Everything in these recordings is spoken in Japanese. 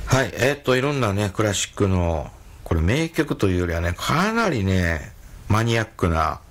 はい、いろんなね、クラシックの、これ名曲というよりはね、かなりね、マニアックな、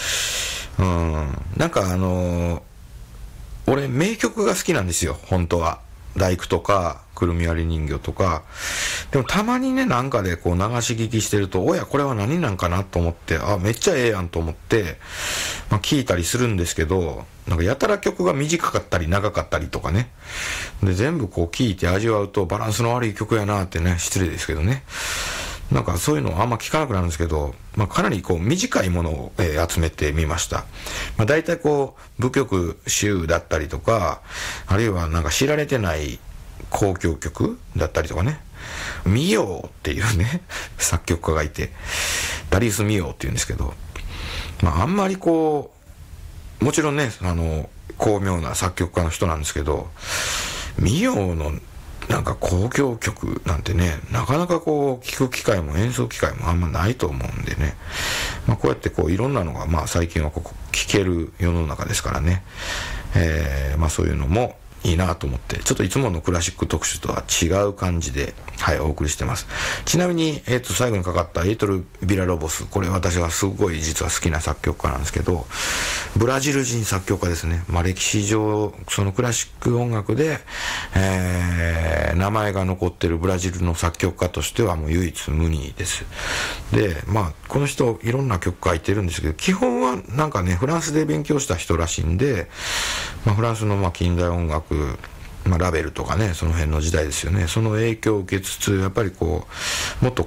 なんか俺名曲が好きなんですよ、本当は。大工とか、くるみ割り人形とか。でもたまにね、なんかでこう流し聞きしてると、おや、これは何なんかなと思って、あ、めっちゃええやんと思って、まあ聞いたりするんですけど、なんかやたら曲が短かったり長かったりとかね。で、全部こう聞いて味わうとバランスの悪い曲やなってね、失礼ですけどね。なんかそういうのあんま聞かなくなるんですけど、まあ、かなりこう短いものを、集めてみました。まあ、大体こう舞曲集だったりとか、あるいはなんか知られてない交響曲だったりとかね、ミヨーっていうね作曲家がいて、ダリウス・ミヨーっていうんですけど、まあ、あんまりこうもちろんね巧妙な作曲家の人なんですけど、ミヨーのなんか交響曲なんてね、なかなかこう聴く機会も演奏機会もあんまないと思うんでね、まあ、こうやってこういろんなのがまあ最近はここ聴ける世の中ですからね、まあそういうのもいいなと思って、ちょっといつものクラシック特集とは違う感じで、はい、お送りしてます。ちなみに、最後にかかったエイトル・ビラロボス、これ私はすごい実は好きな作曲家なんですけど、ブラジル人作曲家ですね。まあ歴史上、そのクラシック音楽で、名前が残ってるブラジルの作曲家としてはもう唯一無二です。で、まあこの人いろんな曲書いてるんですけど、基本はなんかね、フランスで勉強した人らしいんで、まあフランスのまあ近代音楽、まあ、ラベルとかね、その辺の時代ですよね、その影響を受けつつ、やっぱりこうもっと